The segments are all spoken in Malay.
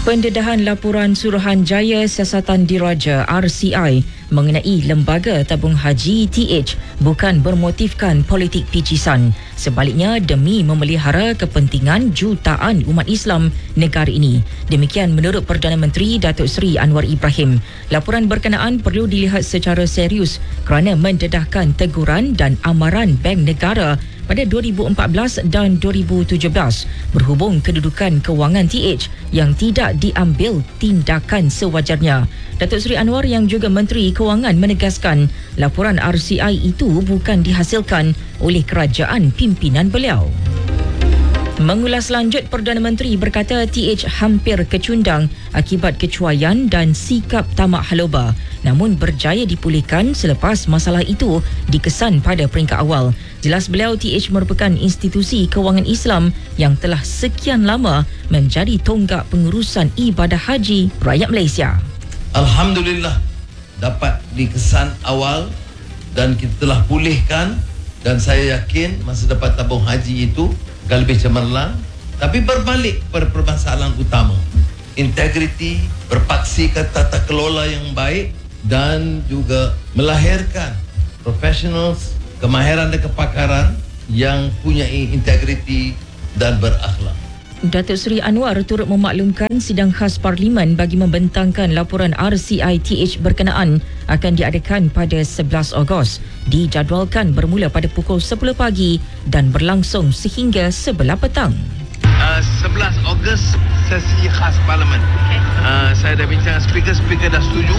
Pendedahan laporan Suruhanjaya Siasatan Diraja RCI mengenai Lembaga Tabung Haji TH bukan bermotifkan politik picisan. Sebaliknya demi memelihara kepentingan jutaan umat Islam negara ini. Demikian menurut Perdana Menteri Datuk Seri Anwar Ibrahim. Laporan berkenaan perlu dilihat secara serius kerana mendedahkan teguran dan amaran Bank Negara pada 2014 dan 2017 berhubung kedudukan kewangan TH yang tidak diambil tindakan sewajarnya. Datuk Seri Anwar yang juga Menteri Kewangan menegaskan laporan RCI itu bukan dihasilkan oleh kerajaan pimpinan beliau. Mengulas lanjut, Perdana Menteri berkata TH hampir kecundang akibat kecuaian dan sikap tamak haloba, namun berjaya dipulihkan selepas masalah itu dikesan pada peringkat awal. Jelas beliau, TH merupakan institusi kewangan Islam yang telah sekian lama menjadi tonggak pengurusan ibadah haji rakyat Malaysia. Alhamdulillah dapat dikesan awal dan kita telah pulihkan, dan saya yakin masa dapat tabung haji itu akan lebih cemerlang. Tapi berbalik pada permasalahan utama, integriti, berpaksi ke tata kelola yang baik dan juga melahirkan professionals, kemahiran dan kepakaran yang punya integriti dan berakhlak. Datuk Seri Anwar turut memaklumkan sidang khas Parlimen bagi membentangkan laporan RCI TH berkenaan akan diadakan pada 11 Ogos. Dijadualkan bermula pada pukul 10 pagi dan berlangsung sehingga 11 petang. 11 Ogos sesi khas Parlimen. Saya dah bincang speaker dah setuju.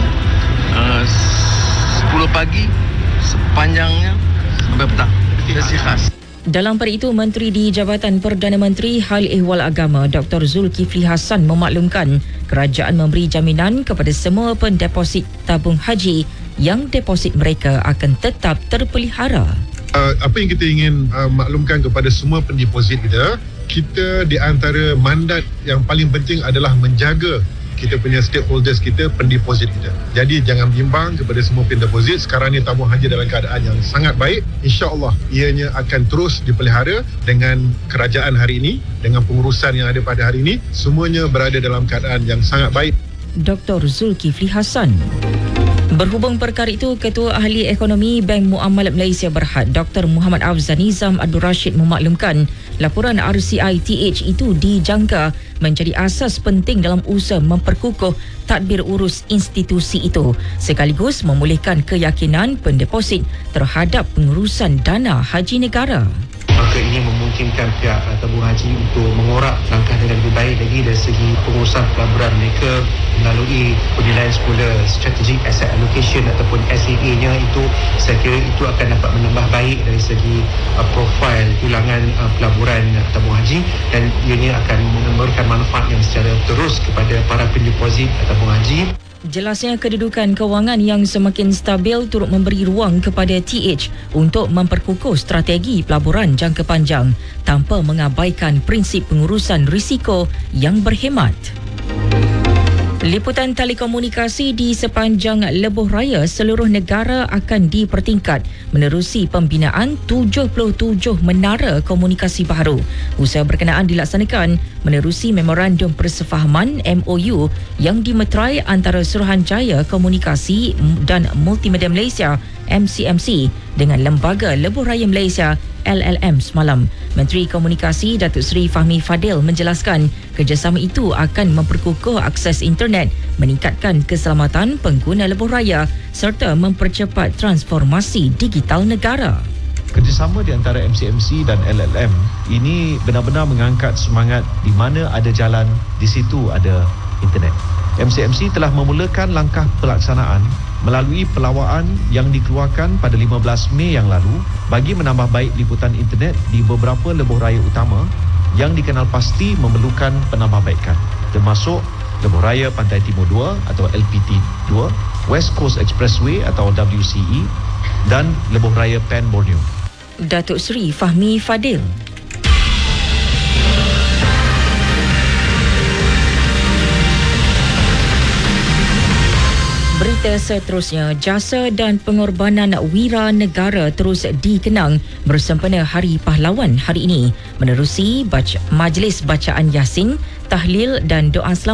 10 pagi sepanjangnya sampai petang. Sesi khas. Dalam pada itu, Menteri di Jabatan Perdana Menteri Hal Ehwal Agama Dr. Zulkifli Hassan memaklumkan kerajaan memberi jaminan kepada semua pendeposit tabung haji yang deposit mereka akan tetap terpelihara. Apa yang kita ingin maklumkan kepada semua pendeposit kita di antara mandat yang paling penting adalah menjaga kita punya stakeholders kita, pendeposit kita. Jadi jangan bimbang kepada semua pendeposit. Sekarang ni tabung haji dalam keadaan yang sangat baik. InsyaAllah ianya akan terus dipelihara dengan kerajaan hari ini, dengan pengurusan yang ada pada hari ini. Semuanya berada dalam keadaan yang sangat baik. Dr. Zulkifli Hassan. Berhubung perkara itu, Ketua Ahli Ekonomi Bank Muamalat Malaysia Berhad Dr. Muhammad Afzal Nizam Abdul Rashid memaklumkan laporan RCI TH itu dijangka menjadi asas penting dalam usaha memperkukuh tadbir urus institusi itu sekaligus memulihkan keyakinan pendeposit terhadap pengurusan dana haji negara. Maka ini memungkinkan pihak tabung haji untuk mengorak langkah dengan lebih baik lagi dari segi pengurusan pelaburan mereka melalui penilaian semula strategic asset allocation ataupun SAA-nya. Itu saya kira itu akan dapat menambah baik dari segi profil tulangan pelaburan tabung haji, dan ianya akan memberikan manfaat yang secara terus kepada para pendeposit tabung haji. Jelasnya kedudukan kewangan yang semakin stabil turut memberi ruang kepada TH untuk memperkukuh strategi pelaburan jangka panjang tanpa mengabaikan prinsip pengurusan risiko yang berhemat. Liputan telekomunikasi di sepanjang lebuh raya seluruh negara akan dipertingkat menerusi pembinaan 77 menara komunikasi baru. Usaha berkenaan dilaksanakan menerusi Memorandum Persefahaman MOU yang dimeterai antara Suruhanjaya Komunikasi dan Multimedia Malaysia MCMC dengan Lembaga Lebuh Raya Malaysia LLM semalam. Menteri Komunikasi Datuk Seri Fahmi Fadil menjelaskan kerjasama itu akan memperkukuh akses internet, meningkatkan keselamatan pengguna lebuh raya serta mempercepat transformasi digital negara. Kerjasama di antara MCMC dan LLM ini benar-benar mengangkat semangat di mana ada jalan, di situ ada internet. MCMC telah memulakan langkah pelaksanaan melalui pelawaan yang dikeluarkan pada 15 Mei yang lalu bagi menambah baik liputan internet di beberapa lebuh raya utama yang dikenal pasti memerlukan penambahbaikan, termasuk Lebuh Raya Pantai Timur 2 atau LPT 2, West Coast Expressway atau WCE dan Lebuh Raya Pan Borneo. Datuk Seri Fahmi Fadil. Berita seterusnya, jasa dan pengorbanan wira negara terus dikenang bersempena Hari Pahlawan hari ini menerusi majlis bacaan Yasin, tahlil dan doa selamat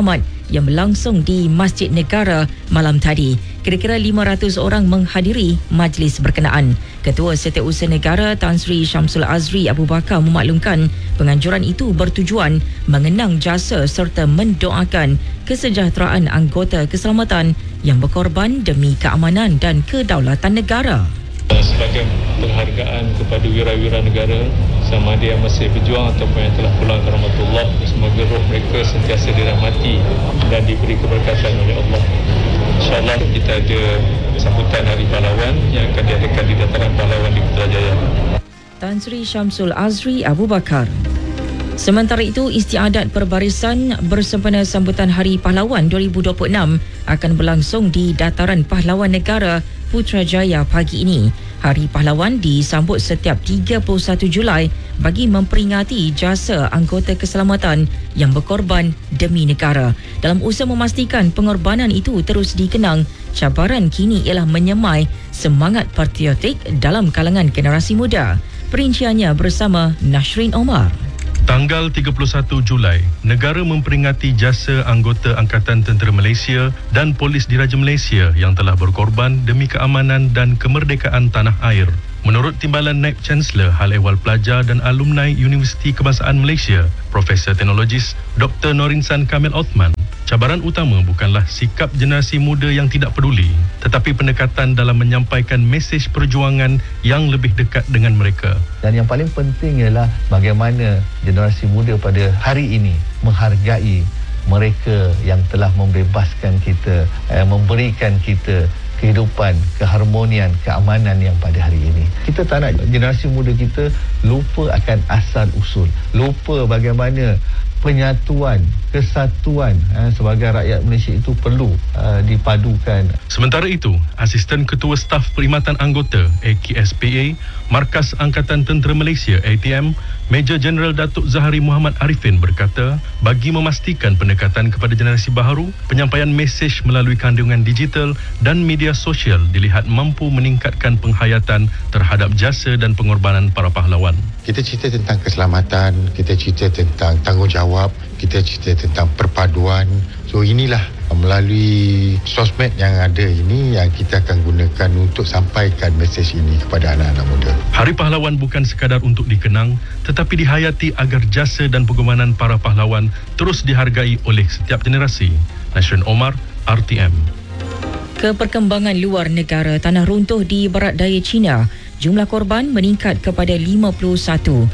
yang berlangsung di Masjid Negara malam tadi. Kira-kira 500 orang menghadiri majlis berkenaan. Ketua Setiausaha Negara Tan Sri Syamsul Azri Abu Bakar memaklumkan penganjuran itu bertujuan mengenang jasa serta mendoakan kesejahteraan anggota keselamatan yang berkorban demi keamanan dan kedaulatan negara. Sebagai penghargaan kepada wira-wira negara, sama ada yang masih berjuang ataupun yang telah pulang ke rahmatullah, semoga roh mereka sentiasa dirahmati dan diberi keberkatan oleh Allah. InsyaAllah kita ada sambutan Hari Pahlawan yang akan diadakan di Dataran Pahlawan di Putrajaya. Tan Sri Syamsul Azri Abu Bakar. Sementara itu, istiadat perbarisan bersempena sambutan Hari Pahlawan 2026 akan berlangsung di Dataran Pahlawan Negara Putrajaya pagi ini. Hari Pahlawan disambut setiap 31 Julai bagi memperingati jasa anggota keselamatan yang berkorban demi negara. Dalam usaha memastikan pengorbanan itu terus dikenang, cabaran kini ialah menyemai semangat patriotik dalam kalangan generasi muda. Perinciannya bersama Nashrin Omar. Tanggal 31 Julai, negara memperingati jasa anggota Angkatan Tentera Malaysia dan Polis Diraja Malaysia yang telah berkorban demi keamanan dan kemerdekaan tanah air. Menurut Timbalan Naib Chancellor Hal Ehwal Pelajar dan Alumni Universiti Kebangsaan Malaysia, Profesor Teknologis Dr. Norinsan Kamil Othman, cabaran utama bukanlah sikap generasi muda yang tidak peduli, tetapi pendekatan dalam menyampaikan mesej perjuangan yang lebih dekat dengan mereka. Dan yang paling penting ialah bagaimana generasi muda pada hari ini menghargai mereka yang telah membebaskan kita, memberikan kita kehidupan, keharmonian, keamanan yang pada hari ini. Kita tak nak generasi muda kita lupa akan asal usul, lupa bagaimana penyatuan, kesatuan sebagai rakyat Malaysia itu perlu dipadukan. Sementara itu, Asisten Ketua Staf Perkhidmatan Anggota AKSPA, Markas Angkatan Tentera Malaysia ATM, Major Jeneral Datuk Zahari Muhammad Arifin berkata, bagi memastikan pendekatan kepada generasi baharu, penyampaian mesej melalui kandungan digital dan media sosial dilihat mampu meningkatkan penghayatan terhadap jasa dan pengorbanan para pahlawan. Kita cerita tentang keselamatan, kita cerita tentang tanggungjawab, kita cerita tentang perpaduan. So inilah melalui sosmed yang ada ini yang kita akan gunakan untuk sampaikan mesej ini kepada anak-anak muda. Hari Pahlawan bukan sekadar untuk dikenang, tetapi dihayati agar jasa dan pengorbanan para pahlawan terus dihargai oleh setiap generasi. Nashrin Omar, RTM. Keperkembangan luar negara, tanah runtuh di barat daya China. Jumlah korban meningkat kepada 51. 10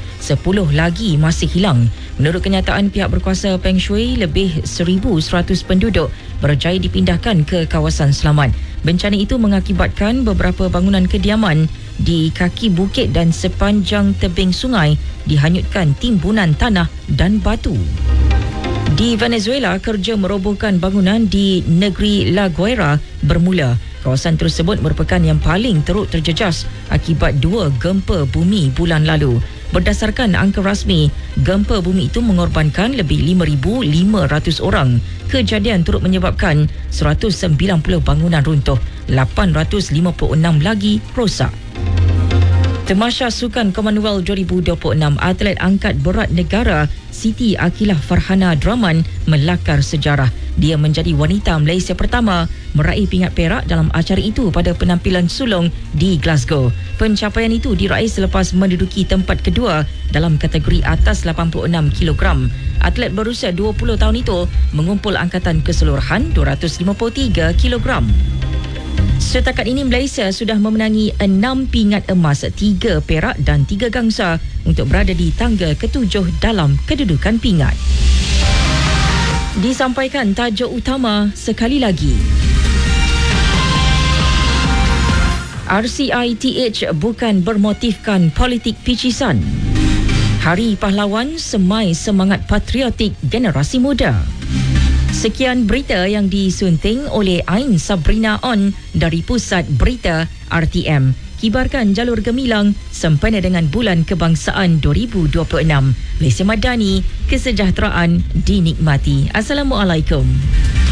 lagi masih hilang. Menurut kenyataan pihak berkuasa Peng Shui, lebih 1,100 penduduk berjaya dipindahkan ke kawasan selamat. Bencana itu mengakibatkan beberapa bangunan kediaman di kaki bukit dan sepanjang tebing sungai dihanyutkan timbunan tanah dan batu. Di Venezuela, kerja merobohkan bangunan di negeri La Guaira bermula. Kawasan tersebut merupakan yang paling teruk terjejas akibat 2 gempa bumi bulan lalu. Berdasarkan angka rasmi, gempa bumi itu mengorbankan lebih 5,500 orang. Kejadian turut menyebabkan 190 bangunan runtuh, 856 lagi rosak. Tamasya Sukan Commonwealth 2026, atlet angkat berat negara Siti Akilah Farhana Draman melakar sejarah. Dia menjadi wanita Malaysia pertama meraih pingat perak dalam acara itu pada penampilan sulung di Glasgow. Pencapaian itu diraih selepas menduduki tempat kedua dalam kategori atas 86 kg. Atlet berusia 20 tahun itu mengumpul angkatan keseluruhan 253 kg. Setakat ini Malaysia sudah memenangi 6 pingat emas, 3 perak dan 3 gangsa untuk berada di tangga ke-7 dalam kedudukan pingat. Disampaikan tajuk utama sekali lagi. RCITH bukan bermotifkan politik picisan. Hari Pahlawan semai semangat patriotik generasi muda. Sekian berita yang disunting oleh Ain Sabrina On dari Pusat Berita RTM. Kibarkan jalur gemilang sempena dengan Bulan Kebangsaan 2026. Malaysia Madani, kesejahteraan dinikmati. Assalamualaikum.